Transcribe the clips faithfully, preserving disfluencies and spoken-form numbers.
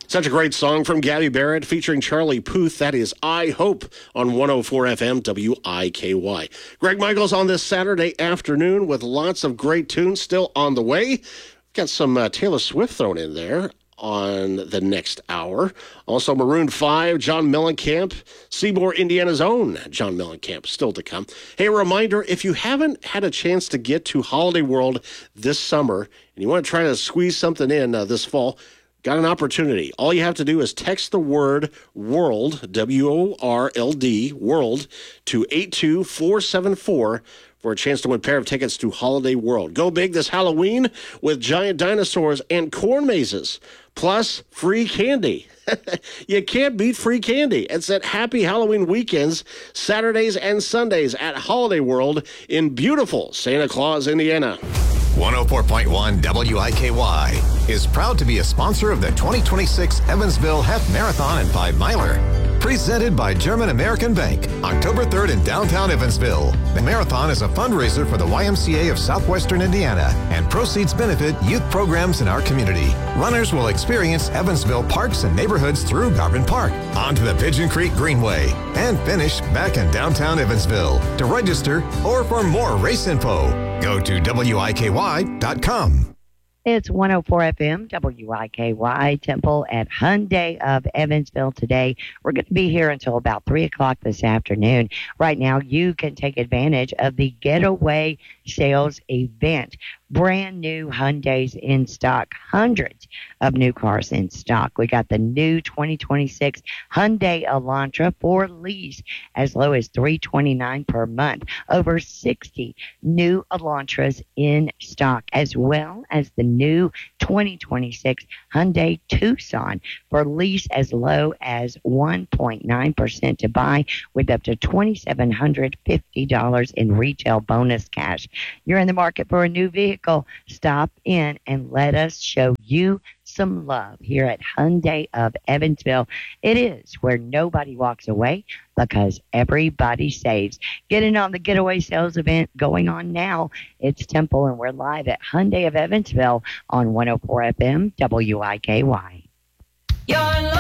Such a great song from Gabby Barrett featuring Charlie Puth. That is I Hope on one oh four F M W I K Y. Greg Michaels on this Saturday afternoon with lots of great tunes still on the way. Got some uh, Taylor Swift thrown in there on the next hour. Also Maroon five, John Mellencamp, Seymour, Indiana's own John Mellencamp, still to come. Hey, a reminder, if you haven't had a chance to get to Holiday World this summer and you want to try to squeeze something in uh, this fall, got an opportunity. All you have to do is text the word WORLD, W O R L D, WORLD, to eight two four seven four for a chance to win a pair of tickets to Holiday World. Go big this Halloween with giant dinosaurs and corn mazes, plus free candy. You can't beat free candy. It's at Happy Halloween Weekends, Saturdays and Sundays at Holiday World in beautiful Santa Claus, Indiana. one oh four point one W I K Y is proud to be a sponsor of the twenty twenty-six Evansville Half Marathon and Five Miler. Presented by German American Bank, October third in downtown Evansville. The marathon is a fundraiser for the Y M C A of Southwestern Indiana, and proceeds benefit youth programs in our community. Runners will experience Evansville parks and neighborhoods through Garvin Park, onto the Pigeon Creek Greenway, and finish back in downtown Evansville. To register or for more race info, go to W I K Y dot com. It's one oh four F M, W I K Y, Temple at Hyundai of Evansville today. We're going to be here until about three o'clock this afternoon. Right now, you can take advantage of the Getaway Sales Event. Brand new Hyundais in stock, hundreds of new cars in stock. We got the new twenty twenty-six Hyundai Elantra for lease as low as three hundred twenty-nine dollars per month. Over sixty new Elantras in stock, as well as the new twenty twenty-six Hyundai Tucson for lease as low as one point nine percent to buy, with up to two thousand seven hundred fifty dollars in retail bonus cash. You're in the market for a new vehicle. Stop in and let us show you some love here at Hyundai of Evansville. It is where nobody walks away because everybody saves. Get in on the Getaway Sales Event going on now. It's Temple, and we're live at Hyundai of Evansville on one oh four F M W I K Y. Your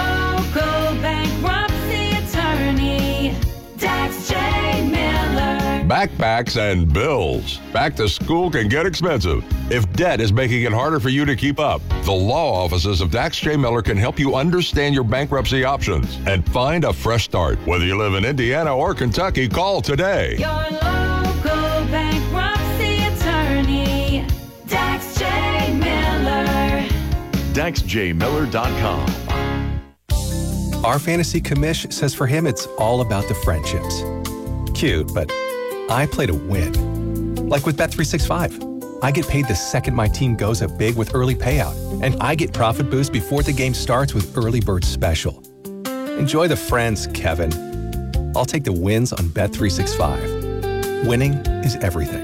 local bankruptcy attorney, Dax J. Miller. Backpacks and bills. Back to school can get expensive. If debt is making it harder for you to keep up, the law offices of Dax J. Miller can help you understand your bankruptcy options and find a fresh start. Whether you live in Indiana or Kentucky, call today. Your local bankruptcy attorney, Dax J. Miller. Dax J Miller dot com. Our fantasy commish says for him it's all about the friendships. Cute, but I play to win. Like with Bet three sixty-five. I get paid the second my team goes up big with early payout, and I get profit boost before the game starts with Early Bird Special. Enjoy the friends, Kevin. I'll take the wins on Bet three sixty-five. Winning is everything.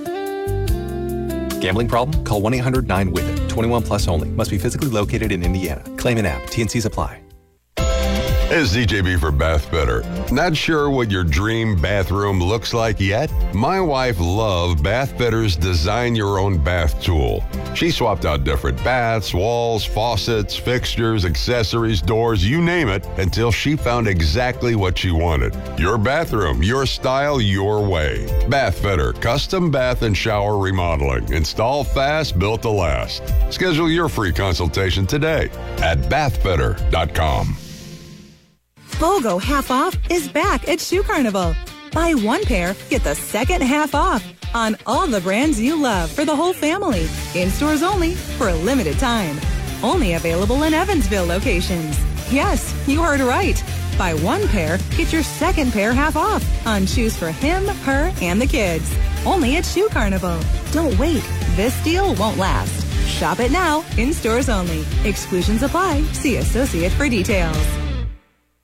Gambling problem? Call one eight hundred nine with it. twenty-one plus only. Must be physically located in Indiana. Claim an app. T N Cs apply. It's D J B for Bath Better. Not sure what your dream bathroom looks like yet? My wife loved Bath Better's Design Your Own Bath tool. She swapped out different baths, walls, faucets, fixtures, accessories, doors, you name it, until she found exactly what she wanted. Your bathroom, your style, your way. Bath Better, custom bath and shower remodeling. Install fast, built to last. Schedule your free consultation today at bath better dot com. BOGO half off is back at Shoe Carnival. Buy one pair, get the second half off on all the brands you love for the whole family. In stores only for a limited time. Only available in Evansville locations. Yes, you heard right. Buy one pair, get your second pair half off on shoes for him, her, and the kids. Only at Shoe Carnival. Don't wait. This deal won't last. Shop it now, in stores only. Exclusions apply. See associate for details.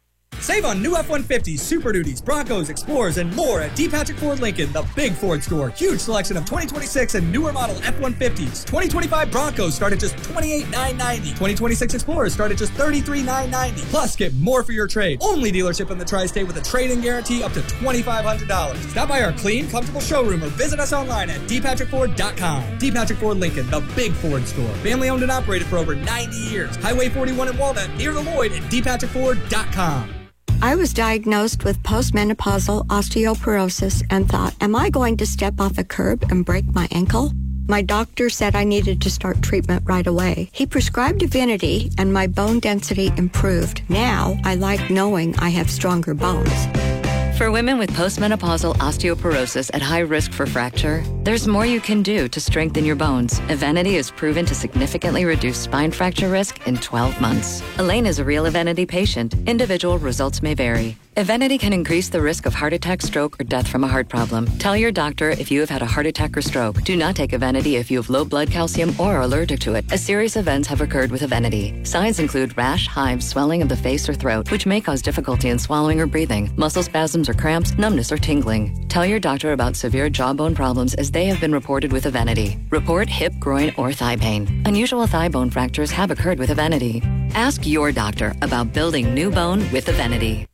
Save on new F one fifties, Super Duties, Broncos, Explorers, and more at D. Patrick Ford Lincoln, the big Ford store. Huge selection of twenty twenty-six and newer model F one fifties. twenty twenty-five Broncos start at just twenty-eight thousand nine hundred ninety dollars. twenty twenty-six Explorers start at just thirty-three thousand nine hundred ninety dollars. Plus, get more for your trade. Only dealership in the Tri-State with a trade-in guarantee up to twenty-five hundred dollars. Stop by our clean, comfortable showroom or visit us online at d patrick ford dot com. D. Patrick Ford Lincoln, the big Ford store. Family owned and operated for over ninety years. Highway forty-one in Walnut, near the Lloyd at d patrick ford dot com. I was diagnosed with postmenopausal osteoporosis and thought, am I going to step off a curb and break my ankle? My doctor said I needed to start treatment right away. He prescribed Divinity and my bone density improved. Now I like knowing I have stronger bones. For women with postmenopausal osteoporosis at high risk for fracture, there's more you can do to strengthen your bones. Evenity is proven to significantly reduce spine fracture risk in twelve months. Elaine is a real Evenity patient. Individual results may vary. Evenity can increase the risk of heart attack, stroke, or death from a heart problem. Tell your doctor if you have had a heart attack or stroke. Do not take Evenity if you have low blood calcium or are allergic to it, as serious events have occurred with Evenity. Signs include rash, hives, swelling of the face or throat, which may cause difficulty in swallowing or breathing, muscle spasms or cramps, numbness or tingling. Tell your doctor about severe jawbone problems as they have been reported with Evenity. Report hip, groin, or thigh pain. Unusual thigh bone fractures have occurred with Evenity. Ask your doctor about building new bone with Evenity.